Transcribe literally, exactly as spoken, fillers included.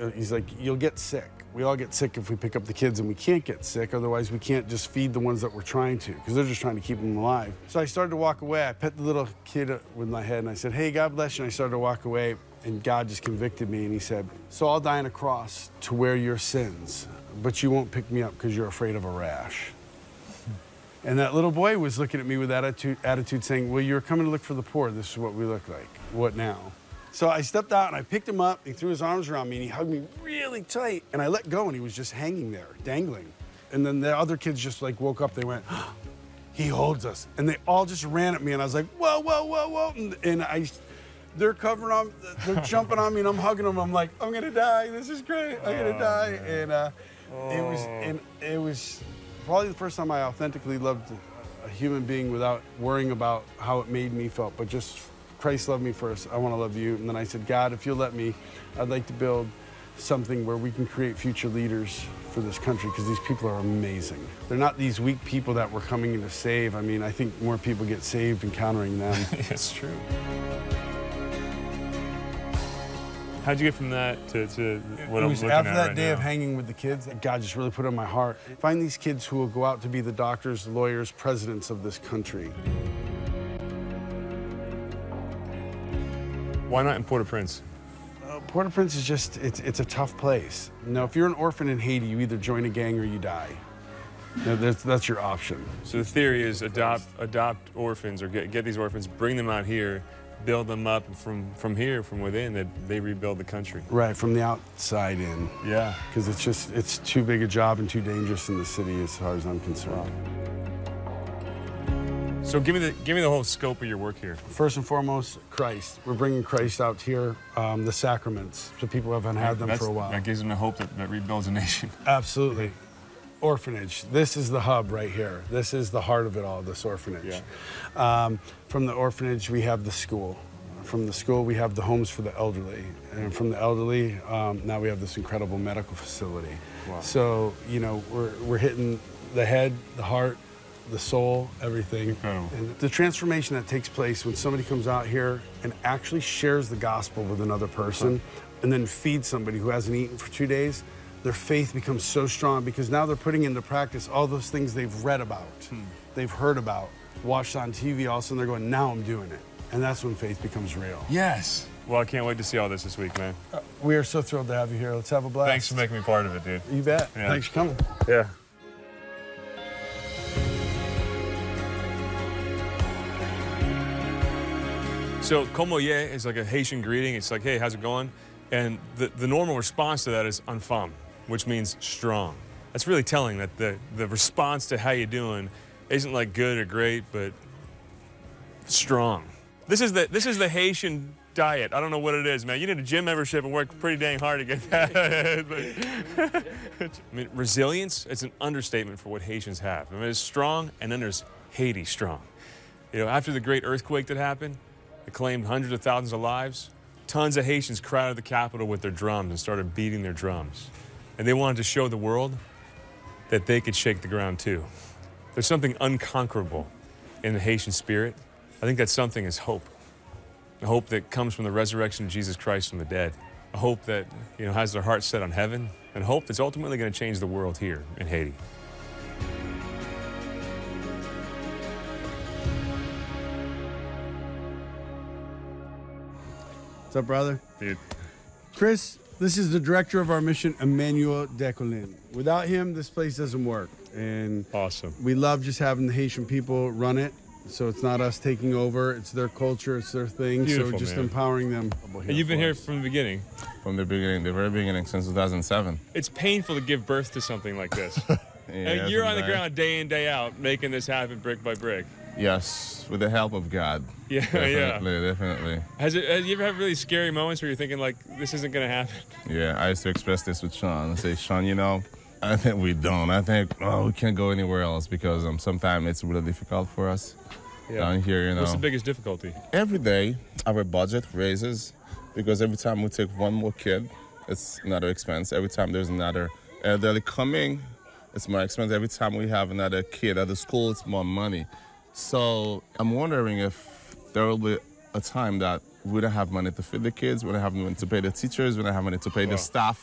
he's like, you'll get sick. We all get sick if we pick up the kids, and we can't get sick. Otherwise, we can't just feed the ones that we're trying to, because they're just trying to keep them alive. So I started to walk away. I pet the little kid with my head, and I said, hey, God bless you. And I started to walk away, and God just convicted me, and he said, so I'll die on a cross to wear your sins, but you won't pick me up because you're afraid of a rash. And that little boy was looking at me with attitude, attitude saying, well, you're coming to look for the poor. This is what we look like. What now? So I stepped out and I picked him up. He threw his arms around me and he hugged me really tight. And I let go and he was just hanging there, dangling. And then the other kids just like woke up. They went, oh, he holds us. And they all just ran at me. And I was like, whoa, whoa, whoa, whoa. And, and I, they're covering on, they're jumping on me and I'm hugging them. I'm like, I'm gonna die. This is great. I'm gonna die. And uh, oh. it was, and it was probably the first time I authentically loved a human being without worrying about how it made me feel, but just Christ loved me first, I want to love you. And then I said, God, if you'll let me, I'd like to build something where we can create future leaders for this country, because these people are amazing. They're not these weak people that we're coming in to save. I mean, I think more people get saved encountering them. It's true. How'd you get from that to, to what it I'm was looking after at that right day now? of hanging with the kids, God just really put it on my heart. Find these kids who will go out to be the doctors, lawyers, presidents of this country. Why not in Port-au-Prince? Uh, Port-au-Prince is just, it's, it's a tough place. You know, if you're an orphan in Haiti, you either join a gang or you die. You know, that's, that's your option. So the theory is adopt, adopt orphans, or get, get these orphans, bring them out here, build them up, and from, from here, from within, that they rebuild the country. Right, from the outside in. Yeah. Because it's just, it's too big a job and too dangerous in the city as far as I'm concerned. Wow. So give me the give me the whole scope of your work here. First and foremost, Christ. We're bringing Christ out here, um, the sacraments, so people haven't had them That's, for a while. That gives them a hope that, that rebuilds a nation. Absolutely. Orphanage. This is the hub right here. This is the heart of it all, this orphanage. Yeah. Um, from the orphanage, we have the school. From the school, we have the homes for the elderly. And from the elderly, um, now we have this incredible medical facility. Wow. So, you know, we're, we're hitting the head, the heart, the soul, everything. Incredible. And the transformation that takes place when somebody comes out here and actually shares the gospel with another person, huh. and then feeds somebody who hasn't eaten for two days, their faith becomes so strong because now they're putting into practice all those things they've read about, hmm. they've heard about, watched on T V, all of a sudden they're going, now I'm doing it. And that's when faith becomes real. Yes. Well, I can't wait to see all this this week, man. Uh, we are so thrilled to have you here. Let's have a blast. Thanks for making me part of it, dude. You bet. Yeah. Thanks for coming. Yeah. So, como ye is like a Haitian greeting. It's like, hey, how's it going? And the, the normal response to that is en femme, which means strong. That's really telling that the, the response to how you doing isn't like good or great, but strong. This is the, this is the Haitian diet. I don't know what it is, man. You need a gym membership and work pretty dang hard to get that. But, I mean, resilience, it's an understatement for what Haitians have. I mean, it's strong, and then there's Haiti strong. You know, after the great earthquake that happened, it claimed hundreds of thousands of lives. Tons of Haitians crowded the Capitol with their drums and started beating their drums. And they wanted to show the world that they could shake the ground too. There's something unconquerable in the Haitian spirit. I think that something is hope. A hope that comes from the resurrection of Jesus Christ from the dead. A hope that, you know, has their heart set on heaven, and hope that's ultimately going to change the world here in Haiti. What's up, brother? Dude. Chris, this is the director of our mission, Emmanuel Decolin. Without him, this place doesn't work. And awesome. We love just having the Haitian people run it. So it's not us taking over. It's their culture. It's their thing. Beautiful, so just man. empowering them. And you've been here from the beginning? From the beginning, the very beginning, since two thousand seven. It's painful to give birth to something like this. Yeah, you're on the sometimes. ground day in, day out, making this happen brick by brick. Yes, with the help of God. Yeah, definitely, yeah. Definitely. Has it? Have you ever had really scary moments where you're thinking like, this isn't gonna happen? Yeah, I used to express this with Sean. I say, Sean, you know, I think we don't. I think oh, we can't go anywhere else because um, sometimes it's really difficult for us Yeah. down here. You know, What's the biggest difficulty? every day our budget raises because every time we take one more kid, it's another expense. Every time there's another elderly coming, it's more expensive. Every time we have another kid at the school, it's more money. So I'm wondering if there will be a time that we don't have money to feed the kids, we don't have money to pay the teachers, we don't have money to pay Wow. the staff.